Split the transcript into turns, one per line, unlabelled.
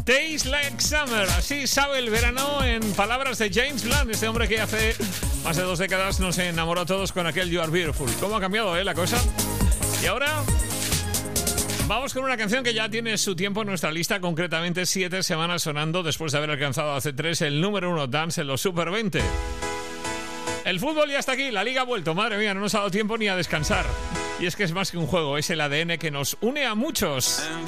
Tastes Like Summer, así sabe el verano en palabras de James Blunt, este hombre que hace más de 2 décadas nos enamoró a todos con aquel You Are Beautiful. ¿Cómo ha cambiado, la cosa? Y ahora vamos con una canción que ya tiene su tiempo en nuestra lista, concretamente 7 semanas sonando después de haber alcanzado hace 3 el número 1 dance en los Super 20. El fútbol ya está aquí, la liga ha vuelto, madre mía, no nos ha dado tiempo ni a descansar. Y es que es más que un juego, es el ADN que nos une a muchos.